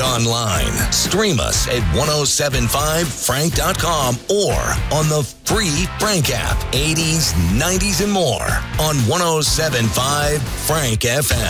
online. Stream us at 1075frank.com or on the free Frank app. 80s, 90s, and more on 1075 Frank FM.